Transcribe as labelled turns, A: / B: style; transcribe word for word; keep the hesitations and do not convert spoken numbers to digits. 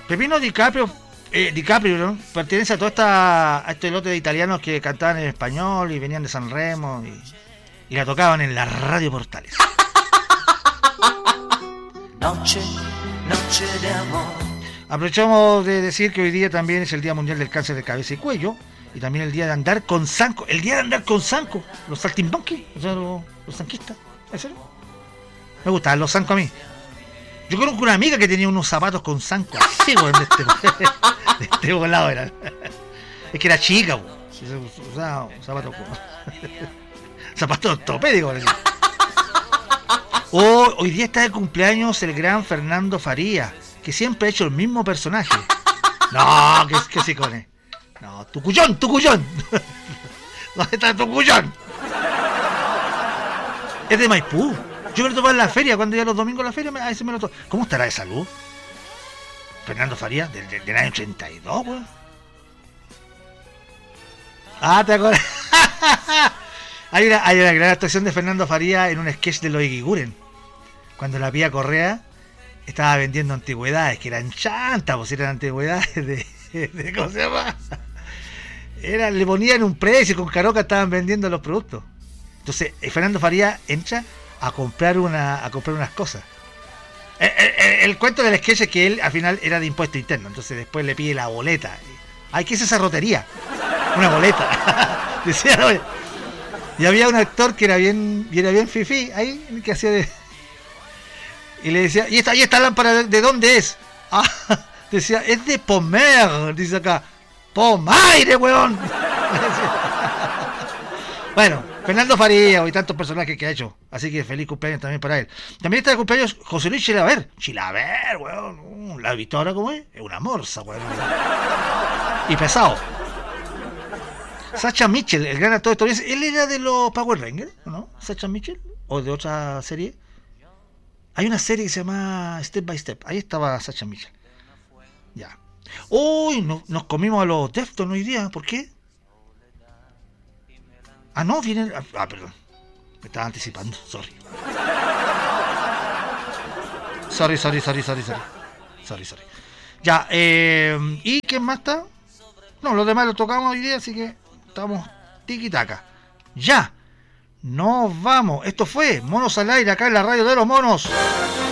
A: Pepino DiCaprio, eh, DiCaprio, ¿no? Pertenece a toda esta, a este lote de italianos que cantaban en español y venían de San Remo y, y la tocaban en la radio Portales.
B: Noche, noche de amor.
A: Aprovechamos de decir que hoy día también es el Día Mundial del Cáncer de Cabeza y Cuello y también el día de andar con zanco, el día de andar con zanco, los saltimbanquis, o sea, los, los zanquistas, ¿en serio? Me gustan los zancos a mí. Yo conozco una amiga que tenía unos zapatos con zanco así, güey, de este, de este volado era. Es que era chica, güey. Usaba zapatos con... zapatos ortopédicos, por ejemplo. Oh, hoy día está de cumpleaños el gran Fernando Faría, que siempre ha hecho el mismo personaje. No, que, que sí con él. No, Tucuyón, Tucuyón. ¿Dónde está Tucuyón? Es de Maipú. Yo me lo tomo en la feria, cuando iba los domingos a la feria, a veces me lo tomo. ¿Cómo estará de salud? Fernando Faría, del, del, del año ochenta y dos, weón. Ah, ¿te acuerdas? hay, una, hay una gran actuación de Fernando Faría en un sketch de los Eguiguren. Cuando la Pía Correa estaba vendiendo antigüedades, que eran chantas, pues eran antigüedades de, de ¿cómo se llama? Era, le ponían un precio, con Caroca estaban vendiendo los productos. Entonces, Fernando Faría entra a comprar una a comprar unas cosas. El, el, el cuento del sketch es que él al final era de impuesto interno, entonces después le pide la boleta. Ay, ¿qué es esa rotería? Una boleta. Decía, oye. Y había un actor que era bien, y era bien fifí, ahí, que hacía de... Y le decía, ¿y esta, y esta lámpara de, de dónde es? Ah, decía, es de Pomer, dice acá. ¡Pomaire, weón! Bueno, Fernando Faría y tantos personajes que ha hecho. Así que feliz cumpleaños también para él. También está de cumpleaños José Luis Chilaver. Chilaver, weón. Uh, ¿la has visto ahora cómo es? Es una morsa, weón. Y pesado. Sacha Mitchell, el gran actor estadounidense. ¿Él era de los Power Rangers, o no? Sacha Mitchell. ¿O de otra serie? Hay una serie que se llama Step by Step. Ahí estaba Sacha Mitchell. Ya. Uy, no, nos comimos a los Deftones hoy día. ¿Por qué? Ah, no, viene... Ah, perdón. Me estaba anticipando. Sorry. Sorry, sorry, sorry, sorry, sorry. Sorry, sorry. Ya, eh... ¿y quién más está? No, los demás los tocamos hoy día, así que estamos tiki-taka. Ya. Nos vamos. Esto fue Monos al Aire, acá en la radio de los monos.